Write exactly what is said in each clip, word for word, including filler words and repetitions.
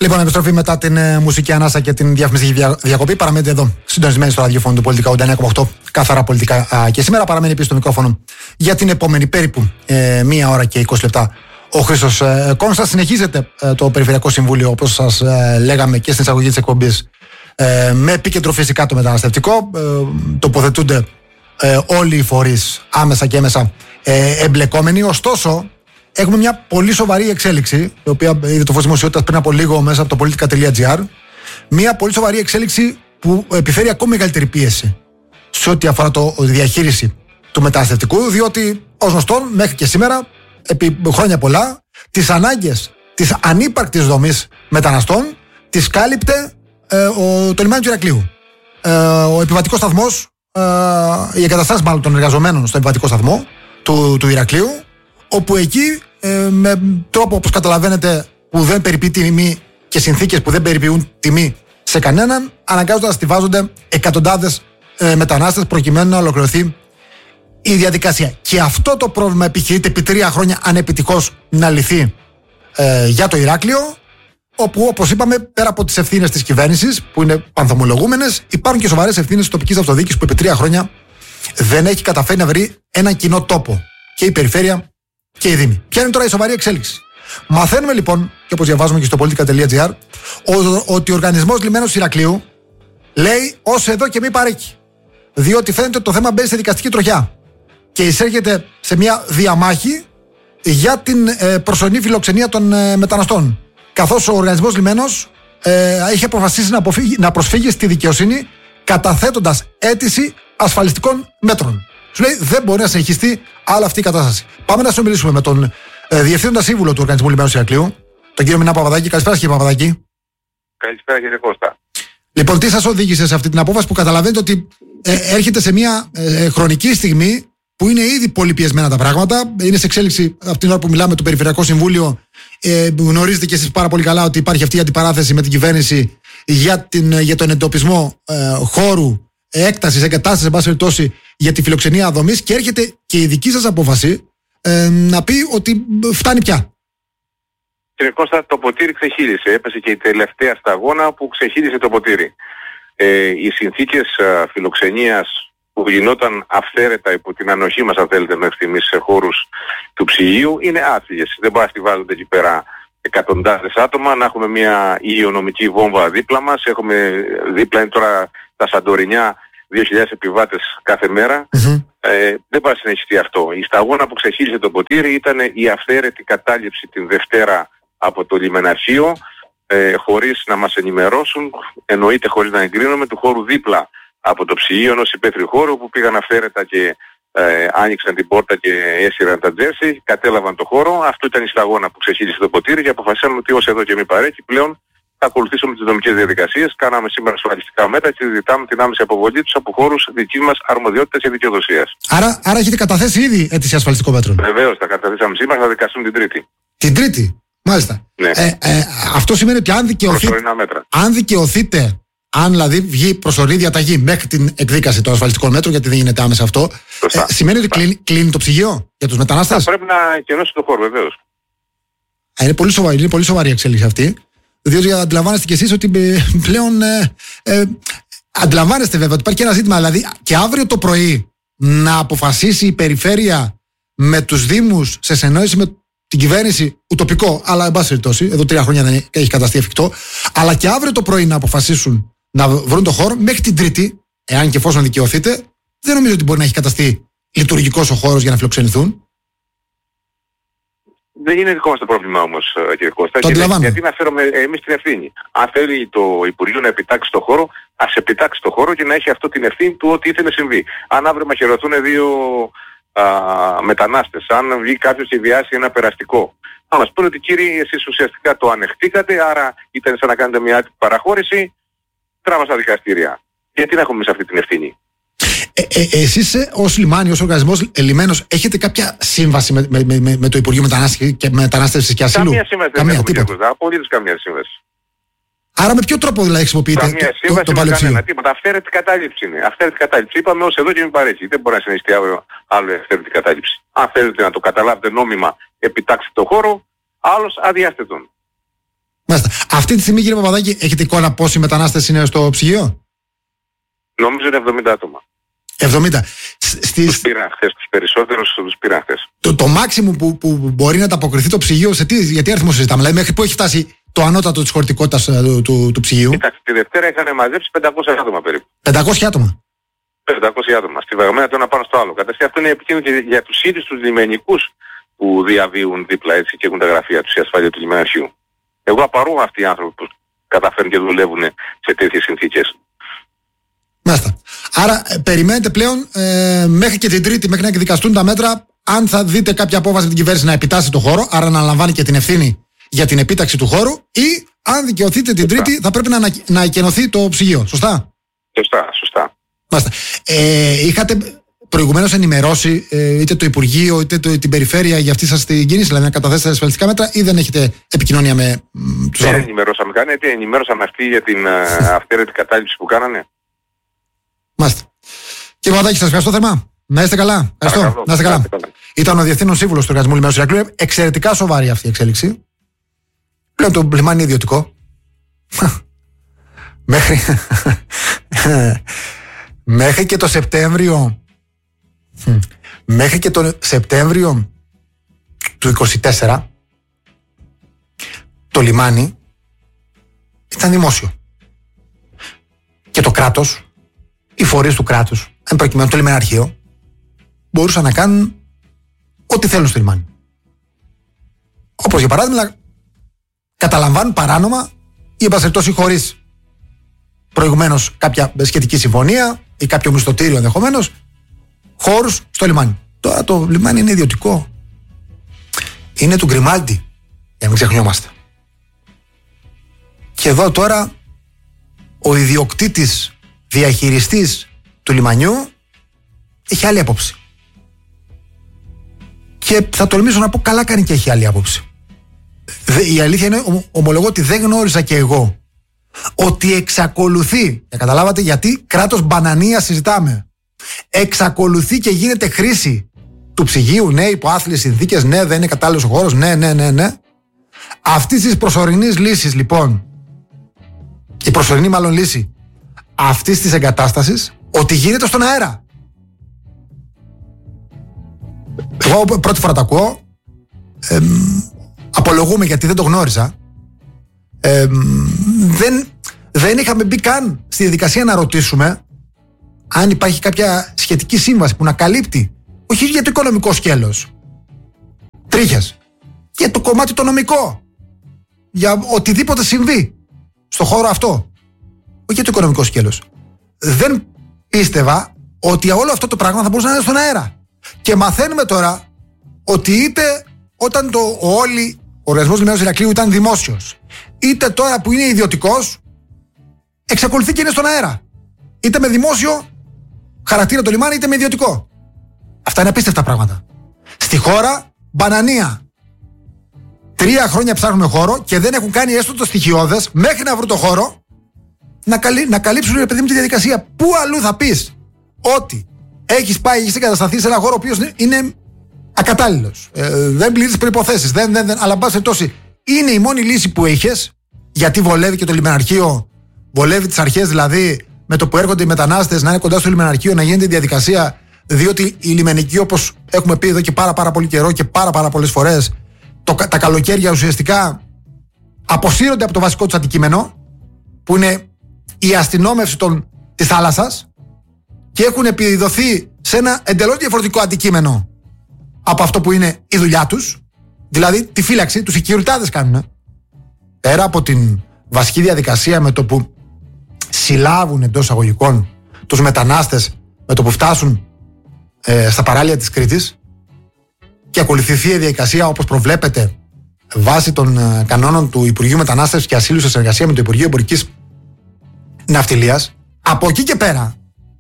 Λοιπόν, επιστροφή μετά την ε, μουσική ανάσα και την διαφημιστική δια, διακοπή. Παραμένετε εδώ, συντονισμένοι στο ραδιοφώνο του Πολιτικά ογδόντα εννέα κόμμα οκτώ, καθαρά πολιτικά. Α, και σήμερα παραμένει πίσω στο μικρόφωνο για την επόμενη περίπου ε, μία ώρα και είκοσι λεπτά ο Χρήστος ε, Κόνστας. Συνεχίζεται ε, το Περιφερειακό Συμβούλιο, όπως σας ε, λέγαμε και στην εισαγωγή της εκπομπής, ε, με επίκεντρο φυσικά το μεταναστευτικό. Ε, τοποθετούνται ε, όλοι οι φορείς άμεσα και έμεσα ε, εμπλεκόμενοι. Ωστόσο, έχουμε μια πολύ σοβαρή εξέλιξη, η οποία είδε το φως δημοσιότητας πριν από λίγο μέσα από το politica τελεία gr. Μια πολύ σοβαρή εξέλιξη που επιφέρει ακόμη μεγαλύτερη πίεση σε ό,τι αφορά το διαχείριση του μεταναστευτικού, διότι ως γνωστόν μέχρι και σήμερα, επί χρόνια πολλά, τις ανάγκες της ανύπαρκτης δομής μεταναστών τις κάλυπτε ε, ο, το λιμάνι του Ηρακλείου. Ε, ο επιβατικός σταθμός, ε, οι εγκαταστάσεις μάλλον των εργαζομένων στο επιβατικό σταθμό του, του Ηρακλείου, όπου εκεί ε, με τρόπο, όπως καταλαβαίνετε, που δεν περιποιεί τιμή και συνθήκες που δεν περιποιούν τιμή σε κανέναν, αναγκάζονται να στιβάζονται εκατοντάδες ε, μετανάστες προκειμένου να ολοκληρωθεί η διαδικασία. Και αυτό το πρόβλημα επιχειρείται επί τρία χρόνια ανεπιτυχώς να λυθεί ε, για το Ηράκλειο, όπου, όπως είπαμε, πέρα από τις ευθύνες της κυβέρνησης που είναι πανθομολογούμενες, υπάρχουν και σοβαρές ευθύνες της τοπικής αυτοδιοίκησης που επί τρία χρόνια δεν έχει καταφέρει να βρει έναν κοινό τόπο, και η περιφέρεια και η Δήμη. Ποια είναι τώρα η σοβαρή εξέλιξη? Μαθαίνουμε λοιπόν, και όπως διαβάζουμε και στο politica τελεία gr, ότι ο Οργανισμός Λιμένος Ηρακλείου λέει ως εδώ και μη παρέκει. Διότι φαίνεται ότι το θέμα μπαίνει σε δικαστική τροχιά και εισέρχεται σε μια διαμάχη για την ε, προσωρινή φιλοξενία των ε, μεταναστών. Καθώς ο Οργανισμός Λιμένος ε, έχει αποφασίσει να, αποφύγει, να προσφύγει στη δικαιοσύνη καταθέτοντας αίτηση ασφαλιστικών μέτρων. Σου λέει δεν μπορεί να συνεχιστεί άλλη αυτή η κατάσταση. Πάμε να συνομιλήσουμε με τον ε, Διευθύνοντα Σύμβουλο του Οργανισμού Λιμένου Ηρακλείου, τον κύριο Μινά Παπαδάκη. Καλησπέρα, κύριε Παπαδάκη. Καλησπέρα, κύριε Κώστα. Λοιπόν, τι σας οδήγησε σε αυτή την απόφαση που καταλαβαίνετε ότι ε, έρχεται σε μια ε, χρονική στιγμή που είναι ήδη πολύ πιεσμένα τα πράγματα? Είναι σε εξέλιξη από την ώρα που μιλάμε το Περιφερειακό Συμβούλιο. Ε, γνωρίζετε και εσείς πάρα πολύ καλά ότι υπάρχει αυτή η αντιπαράθεση με την κυβέρνηση για, την, για τον εντοπισμό ε, χώρου, έκτασης, εγκατάστασης, εν πάση περιπτώσει, για τη φιλοξενία δομής, και έρχεται και η δική σας απόφαση ε, να πει ότι φτάνει πια. Κύριε Κώστα, το ποτήρι ξεχύλισε. Έπεσε και η τελευταία σταγόνα που ξεχύλισε το ποτήρι. Ε, οι συνθήκες α, φιλοξενίας που γινόταν αυθαίρετα υπό την ανοχή μας, αν θέλετε, μέχρι στιγμής σε χώρους του ψυγείου είναι άθλιες. Δεν μπορεί να στιβάζονται εκεί πέρα εκατοντάδες άτομα, να έχουμε μια υγειονομική βόμβα δίπλα μας. Έχουμε δίπλα είναι τώρα τα Σαντορινιά, δύο χιλιάδες επιβάτες κάθε μέρα. Mm-hmm. Ε, δεν πάει να συνεχιστεί αυτό. Η σταγόνα που ξεχύλισε το ποτήρι ήταν η αυθαίρετη κατάληψη την Δευτέρα από το λιμεναρχείο, ε, χωρίς να μας ενημερώσουν, εννοείται χωρίς να εγκρίνουμε, του χώρου δίπλα από το ψυγείο ενός υπαίθριου χώρου, που πήγαν αυθαίρετα και ε, άνοιξαν την πόρτα και έσυραν τα τζέρσι, κατέλαβαν το χώρο. Αυτό ήταν η σταγόνα που ξεχύλισε το ποτήρι και αποφασίσαμε ότι ως εδώ και μη παρέχει πλέον θα ακολουθήσουμε τις νομικές διαδικασίες. Κάναμε σήμερα ασφαλιστικά μέτρα και ζητάμε την άμεση αποβολή τους από χώρους δικής μας αρμοδιότητας και δικαιοδοσίας. Άρα, άρα έχετε καταθέσει ήδη αίτηση ασφαλιστικών μέτρων? Βεβαίως, τα καταθέσαμε σήμερα, θα δικαστούν την Τρίτη. Την Τρίτη, μάλιστα. Ναι. Ε, ε, αυτό σημαίνει ότι αν, δικαιωθεί, αν δικαιωθείτε, αν δηλαδή βγει προσωρινή διαταγή μέχρι την εκδίκαση των ασφαλιστικών μέτρων, γιατί δεν γίνεται άμεσα αυτό, ε, σημαίνει ότι κλείνει, κλείνει το ψυγείο για τους μετανάστες? Θα πρέπει να κενώσει το χώρο, βεβαίως. Ε, είναι πολύ σοβαρή, είναι πολύ σοβαρή η εξέλιξη αυτή. Διότι αντιλαμβάνεστε κι εσείς ότι πλέον ε, ε, αντιλαμβάνεστε βέβαια ότι υπάρχει και ένα ζήτημα, δηλαδή και αύριο το πρωί να αποφασίσει η περιφέρεια με τους δήμους σε συνεννόηση με την κυβέρνηση, ουτοπικό, αλλά εν πάση περιπτώσει, εδώ τρία χρόνια δεν έχει καταστεί εφικτό, αλλά και αύριο το πρωί να αποφασίσουν να βρουν το χώρο μέχρι την Τρίτη, εάν και εφόσον δικαιωθείτε, δεν νομίζω ότι μπορεί να έχει καταστεί λειτουργικός ο χώρος για να φιλοξενηθούν. Δεν είναι δικό μας το πρόβλημα όμως, κύριε Κώστα. Το γιατί, αντιλαμβάνω. γιατί να φέρουμε εμείς την ευθύνη. Αν θέλει το Υπουργείο να επιτάξει το χώρο, ας επιτάξει το χώρο και να έχει αυτό την ευθύνη του ό,τι ήθελε συμβεί. Αν αύριο μαχαιρωθούν δύο α, μετανάστες, αν βγει κάποιος και βιάσει ένα περαστικό, θα μας πούνε ότι κύριοι εσείς ουσιαστικά το ανεχτήκατε, άρα ήταν σαν να κάνετε μια άτυπη παραχώρηση, τράβα στα δικαστήρια. Γιατί να έχουμε εμείς αυτή την ευθύνη? Ε, ε, εσείς ως λιμάνι, ως οργανισμός λιμένος, έχετε κάποια σύμβαση με, με, με, με το Υπουργείο Μετανάστευσης και Ασύλου? Καμία σύμβαση δεν έχουμε, κύριε Κώστα. Απολύτως καμία σύμβαση. Άρα με ποιο τρόπο δηλαδή χρησιμοποιείτε καμία το, το, το παλαιοψηφίο? Καμία τίποτα. Αυθαίρετη κατάληψη είναι. Αυθαίρετη κατάληψη. Είπαμε ως εδώ και μην παρέχει. Δεν μπορεί να συνεχιστεί άλλο, άλλο αυθαίρετη κατάληψη. Αν θέλετε να το καταλάβετε νόμιμα, επιτάξτε το χώρο, άλλος αδιάστετον. Μάλιστα. Αυτή τη στιγμή, κύριε Παπαδάκη, έχετε εικόνα πόσοι μετανάστες είναι στο ψυγείο? Νομίζω είναι εβδομήντα άτομα. εβδομήντα. Στις... Τους πήραν χθες, τους περισσότερους τους πήραν χθες. Το, το maximum που, που μπορεί να ανταποκριθεί το ψυγείο, σε τι, για τι αριθμό συζητάμε? Δηλαδή, μέχρι πού έχει φτάσει το ανώτατο της χωρητικότητας του, του, του ψυγείου? Κοιτάξτε, τη Δευτέρα είχαν μαζέψει πεντακόσια άτομα περίπου. πεντακόσια άτομα. πεντακόσια άτομα. Στη βαγμένα το ένα πάνω στο άλλο. Καταρχήν αυτό είναι επικίνδυνο και για τους ίδιους τους λιμενικούς που διαβίουν δίπλα έτσι και έχουν τα γραφεία τους, η ασφάλεια του λιμεναρχείου. Εγώ απαρώ αυτοί οι άνθρωποι που καταφέρνουν και δουλεύουν σε τέτοιες συνθήκες. Μάλιστα. Άρα ε, περιμένετε πλέον ε, μέχρι και την Τρίτη, μέχρι να εκδικαστούν τα μέτρα, αν θα δείτε κάποια απόφαση από την κυβέρνηση να επιτάσσει το χώρο, άρα να αναλαμβάνει και την ευθύνη για την επίταξη του χώρου, ή αν δικαιωθείτε την Σωστά. Τρίτη θα πρέπει να, να εκενωθεί το ψυγείο. Σωστά. Σωστά, σωστά. Μάλιστα. Ε, είχατε προηγουμένως ενημερώσει ε, είτε το Υπουργείο είτε το, την Περιφέρεια για αυτή σας την κίνηση, δηλαδή να καταθέσετε ασφαλιστικά μέτρα, ή δεν έχετε επικοινωνία με μ, τους Δεν άλλους? ενημερώσαμε καν, γιατί ενημέρωσαμε αυτοί για την uh, αυθαίρετη κατάληψη που κάνανε. Μάλιστα. Κύριε Παπαδάκη, σας ευχαριστώ θερμά. Να είστε καλά. Ευχαριστώ. Παρακαλώ. Να είστε καλά. Να είστε καλά. Ήταν ο Διευθύνων Σύμβουλος του Οργανισμού Λιμενικού Ηρακλείου. Εξαιρετικά σοβαρή αυτή η εξέλιξη. Πλέον το λιμάνι είναι ιδιωτικό. Μέχρι... Μέχρι και το Σεπτέμβριο Μέχρι και το Σεπτέμβριο του είκοσι τέσσερα το λιμάνι ήταν δημόσιο. Και το κράτος, οι φορείς του κράτους, εν προκειμένου το λιμεναρχείο, μπορούσαν να κάνουν ό,τι θέλουν στο λιμάνι. Όπως για παράδειγμα καταλαμβάνουν παράνομα ή εμπασχευτώσει χωρίς προηγουμένως κάποια σχετική συμφωνία ή κάποιο μισθωτήριο ενδεχομένως χώρους στο λιμάνι. Τώρα το λιμάνι είναι ιδιωτικό. Είναι του Γκριμάλντι, για να μην ξεχνιόμαστε. Και εδώ τώρα ο ιδιοκτήτης διαχειριστής του λιμανιού έχει άλλη άποψη. Και θα τολμήσω να πω, καλά κάνει και έχει άλλη άποψη. Η αλήθεια είναι, ομολογώ ότι δεν γνώρισα και εγώ ότι εξακολουθεί, και καταλάβατε γιατί κράτος μπανανία συζητάμε, εξακολουθεί και γίνεται χρήση του ψυγείου, ναι, υπό άθλιες συνθήκες, ναι, δεν είναι κατάλληλος ο χώρος, ναι, ναι, ναι, ναι. Αυτής της προσωρινής λύσης λοιπόν, η προσωρινή μάλλον λύση αυτής της εγκατάστασης, ότι γίνεται στον αέρα. Εγώ πρώτη φορά το ακούω, ε, απολογούμε γιατί δεν το γνώριζα. Ε, δεν, δεν είχαμε μπει καν στη διαδικασία να ρωτήσουμε αν υπάρχει κάποια σχετική σύμβαση που να καλύπτει, όχι για το οικονομικό σκέλος, τρίχες, για το κομμάτι το νομικό, για οτιδήποτε συμβεί στο χώρο αυτό, όχι για το οικονομικό σκέλος. Δεν πίστευα ότι όλο αυτό το πράγμα θα μπορούσε να είναι στον αέρα. Και μαθαίνουμε τώρα ότι είτε όταν το όλοι ο Οργανισμός Λιμενικού Ηρακλείου ήταν δημόσιος, είτε τώρα που είναι ιδιωτικός, εξακολουθεί και είναι στον αέρα. Είτε με δημόσιο χαρακτήρα το λιμάνι, είτε με ιδιωτικό. Αυτά είναι απίστευτα πράγματα. Στη χώρα, μπανανία. Τρία χρόνια ψάχνουμε χώρο και δεν έχουν κάνει έστω το στοιχειώδες μέχρι να βρουν το χώρο να, καλύ, να καλύψουν, ρε παιδί μου, τη διαδικασία. Πού αλλού θα πεις ότι έχεις πάει, έχεις εγκατασταθεί σε ένα χώρο ο οποίος είναι ακατάλληλος, ε, δεν πληρεί τις προϋποθέσεις, δεν, δεν, δεν, αλλά εν πάση περιπτώσει είναι η μόνη λύση που είχες, γιατί βολεύει και το λιμεναρχείο, βολεύει τις αρχές δηλαδή, με το που έρχονται οι μετανάστες να είναι κοντά στο λιμεναρχείο, να γίνεται η διαδικασία, διότι οι λιμενικοί, όπως έχουμε πει εδώ και πάρα, πάρα πολύ καιρό και πάρα, πάρα πολλές φορές, το, τα καλοκαίρια ουσιαστικά αποσύρονται από το βασικό τους αντικείμενο, που είναι η αστυνόμευση των, της θάλασσας, και έχουν επιδοθεί σε ένα εντελώς διαφορετικό αντικείμενο από αυτό που είναι η δουλειά τους, δηλαδή τη φύλαξη, τους securityάδες κάνουν. Πέρα από την βασική διαδικασία με το που συλλάβουν εντός εισαγωγικών τους μετανάστες με το που φτάσουν ε, στα παράλια της Κρήτης, και ακολουθηθεί η διαδικασία όπως προβλέπεται βάσει των ε, κανόνων του Υπουργείου Μετανάστευσης και Ασύλου σε συνεργασία με το Υπουργείο Εμπορικής Ναυτιλίας. Από εκεί και πέρα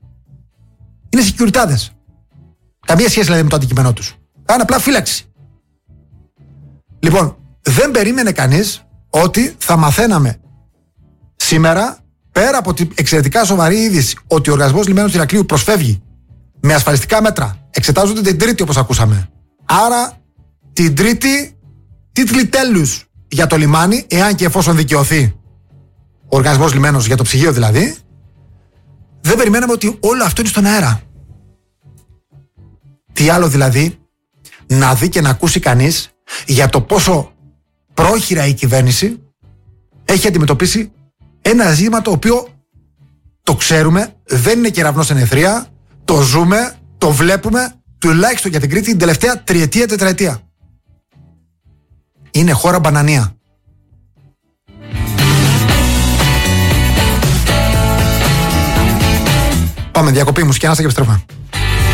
είναι securityάδες. Καμία σχέση δηλαδή με το αντικείμενό τους. Κάνουν απλά φύλαξη. Λοιπόν, δεν περίμενε κανείς ότι θα μαθαίναμε σήμερα, πέρα από την εξαιρετικά σοβαρή είδηση ότι ο Οργανισμός Λιμένου Ηρακλείου προσφεύγει με ασφαλιστικά μέτρα, εξετάζονται την Τρίτη όπως ακούσαμε. Άρα την Τρίτη τίτλοι τέλους για το λιμάνι, εάν και εφόσον δικαιωθεί ο οργανισμός λιμένος για το ψυγείο δηλαδή, δεν περιμέναμε ότι όλο αυτό είναι στον αέρα. Τι άλλο δηλαδή να δει και να ακούσει κανείς για το πόσο πρόχειρα η κυβέρνηση έχει αντιμετωπίσει ένα ζήτημα το οποίο το ξέρουμε, δεν είναι κεραυνός εν αιθρία, το ζούμε, το βλέπουμε τουλάχιστον για την Κρήτη την τελευταία τριετία, τετραετία. Είναι χώρα μπανανία. Πάμε διακοπή μουσική, ανάσα και επιστρέφουμε.